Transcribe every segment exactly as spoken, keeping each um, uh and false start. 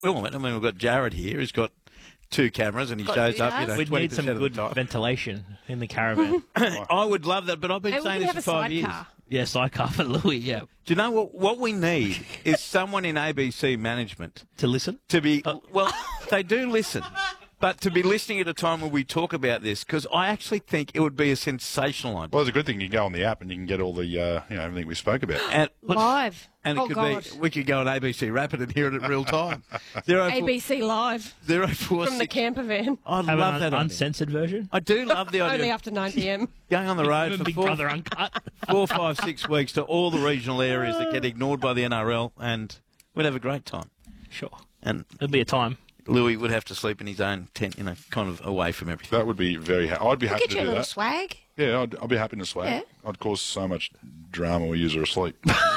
well, I mean, we've got Jared here. He's got two cameras and he Got shows two up, you know, cars? We'd twenty need some percent of the good time. ventilation in the caravan. I would love that, but I've been Maybe we saying can this have for a five years. sidecar. Yeah, sidecar for Louis, yeah. Do you know what? What we need is someone in A B C management To listen? to be, well, they do listen, but to be listening at a time when we talk about this, because I actually think it would be a sensational idea. Well, it's a good thing you can go on the app and you can get all the, uh, you know, everything we spoke about. And, Live. and it oh, could God. be, we could go on A B C Rapid and hear it in real time. Zero A B C Live four, zero four from the six. camper van. I Have love an un- that idea. uncensored version? I do love the idea. Only of after nine p.m. going on the road for Big four, Brother Uncut. four, five, six weeks to all the regional areas that get ignored by the N R L, and we'd have a great time. Sure. And It'll be a time. Louis would have to sleep in his own tent, you know, kind of away from everything. That would be very ha- I'd be happy Get to you a do little that. swag. Yeah, I'd, I'd be happy to swag. Yeah. I'd cause so much drama when you're asleep.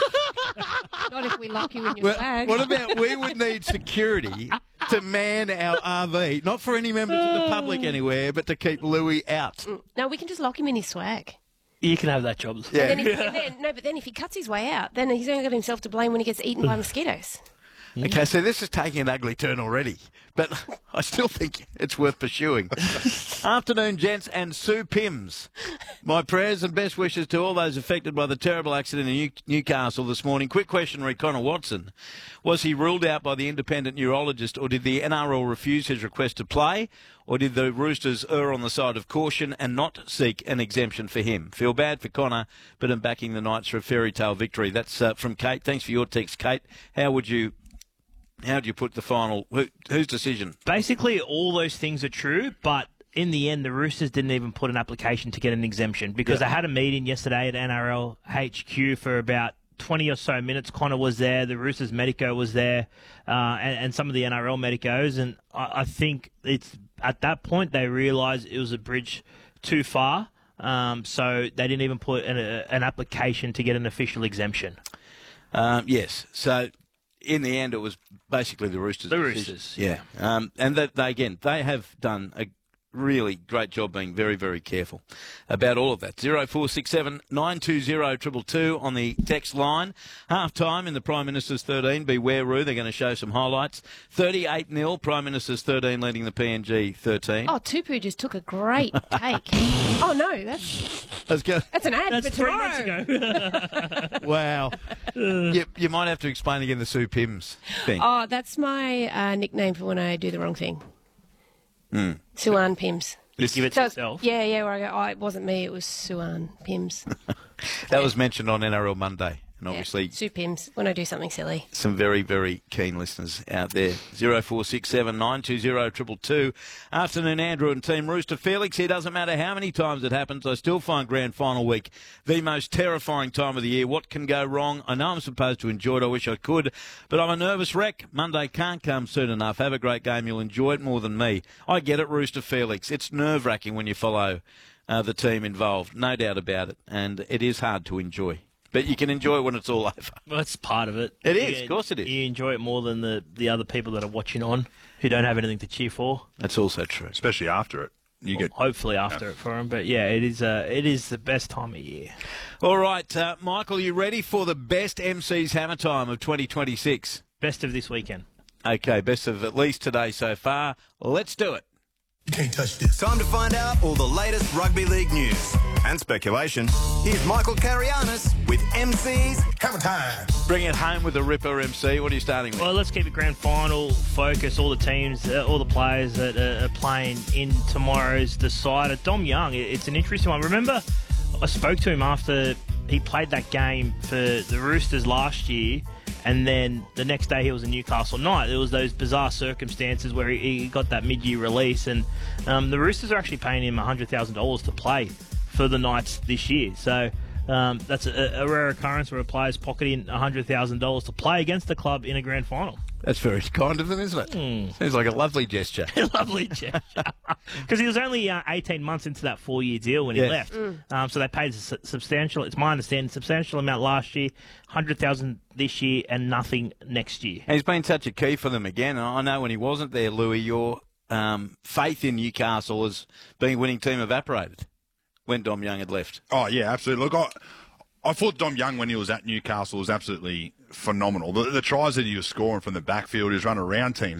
Not if we lock you in your Well, swag. what about we would need security to man our R V, not for any members of the public anywhere, but to keep Louis out. No, we can just lock him in his swag. You can have that job. Yeah. Then if, then, no, but then if he cuts his way out, then he's only got himself to blame when he gets eaten by mosquitoes. Okay, so this is taking an ugly turn already, but I still think it's worth pursuing. Afternoon, gents, and Sue Pims. My prayers and best wishes to all those affected by the terrible accident in New- Newcastle this morning. Quick question, re Connor Watson. Was he ruled out by the independent neurologist, or did the N R L refuse his request to play, or did the Roosters err on the side of caution and not seek an exemption for him? Feel bad for Connor, but I'm backing the Knights for a fairy tale victory. That's uh, from Kate. Thanks for your text, Kate. How would you... How do you put the final? Who, whose decision? Basically, all those things are true, but in the end, the Roosters didn't even put an application to get an exemption because Yeah. they had a meeting yesterday at N R L H Q for about twenty or so minutes. Connor was there, the Roosters medico was there, uh, and, and some of the N R L medicos, and I, I think it's at that point they realised it was a bridge too far, um, so they didn't even put an, a, an application to get an official exemption. Um, yes. So in the end, it was basically the Roosters. The decision. Roosters. Yeah. Um, and that they again, they have done a really great job being very, very careful about all of that. Zero four six seven nine two zero triple two on the text line. Half time in the Prime Minister's thirteen. Beware, Roo. They're going to show some highlights. thirty-eight nil. Prime Minister's thirteen leading the P N G thirteen. Oh, Tupu just took a great take. Oh, no, that's Let's go. that's an ad That's for three tomorrow. months ago. Wow. you, you might have to explain again the Sue Pims thing. Oh, that's my uh, nickname for when I do the wrong thing. Mm. Suan Pims. Just give it to So it's- yourself. yeah, yeah, where I go, oh, it wasn't me, it was Suan Pims. That was mentioned on N R L Monday. And Yeah, obviously, Sue Pims, when I do something silly. some very, very keen listeners out there. Zero four six seven nine two zero triple two. Afternoon, Andrew and Team Rooster. Felix here. Doesn't matter how many times it happens, I still find grand final week the most terrifying time of the year. What can go wrong? I know I'm supposed to enjoy it. I wish I could, but I'm a nervous wreck. Monday can't come soon enough. Have a great game. You'll enjoy it more than me. I get it, Rooster Felix. It's nerve-wracking when you follow uh, the team involved. No doubt about it. And it is hard to enjoy. But you can enjoy it when it's all over. Well, that's part of it. It is, You- of course it is. You enjoy it more than the, the other people that are watching on who don't have anything to cheer for. That's also true. Especially after it. You get Hopefully after it for them. But yeah, it is uh, it is the best time of year. All right, uh, Michael, you ready for the best M C's Hammer Time of twenty twenty-six? Best of this weekend. Okay, best of at least today so far. Let's do it. You can't touch this. Time to find out all the latest rugby league news and speculation. Here's Michael Carianis with M C's Hammer time. Bring it home with a ripper, M C. What are you starting with? Well, let's keep it grand final focus. All the teams, uh, all the players that uh, are playing in tomorrow's decider. Dom Young, it- it's an interesting one. Remember, I spoke to him after he played that game for the Roosters last year, and then the next day he was a Newcastle Knight. There was those bizarre circumstances where he, he got that mid-year release, and um, the Roosters are actually paying him one hundred thousand dollars to play for the Knights this year. So um, that's a, a rare occurrence where a player's pocketing one hundred thousand dollars to play against the club in a grand final. That's very kind of them, isn't it? Mm. Seems like a lovely gesture. Lovely gesture. Because he was only uh, eighteen months into that four-year deal when he Yes. left. Um, so they paid a su- substantial, it's my understanding, substantial amount last year, one hundred thousand dollars this year and nothing next year. And he's been such a key for them again. And I know when he wasn't there, Louis, your um, faith in Newcastle as being a winning team evaporated when Dom Young had left. Oh, yeah, absolutely. Look, I, I thought Dom Young, when he was at Newcastle, was absolutely phenomenal. The, the tries that he was scoring from the backfield, he was running around teams.